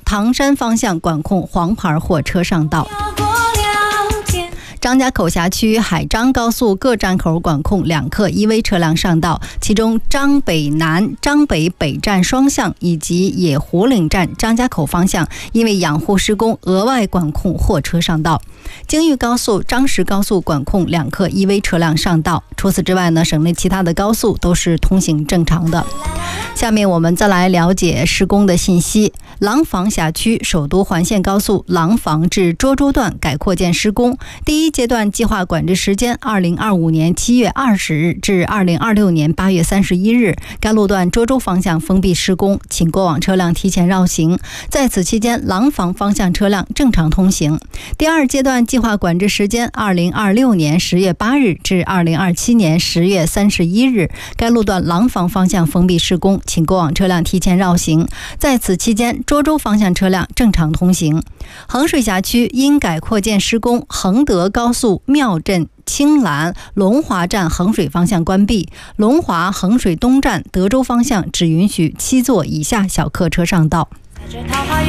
唐山方向管控黄牌货车上道。张家口辖区海张高速各站口管控2客EV车辆上道，其中张北南、张北北站双向以及野湖岭站张家口方向因为养护施工额外管控货车上道。京豫高速、张石高速管控2客EV车辆上道。除此之外呢，省内其他的高速都是通行正常的。下面我们再来了解施工的信息。廊坊辖区首都环线高速廊坊至涿州段改扩建施工，第一阶段计划管制时间2025年7月20日至2026年8月31日，该路段涿州方向封闭施工，请过往车辆提前绕行。在此期间，廊坊方向车辆正常通行。第二阶段计划管制时间2026年10月8日至2027年10月31日，该路段廊坊方向封闭施工，请过往车辆提前绕行。在此期间，涿州方向车辆正常通行。衡水辖区因改扩建施工，衡德高速庙镇、青兰、龙华站衡水方向关闭，龙华衡水东站德州方向只允许7座以下小客车上道。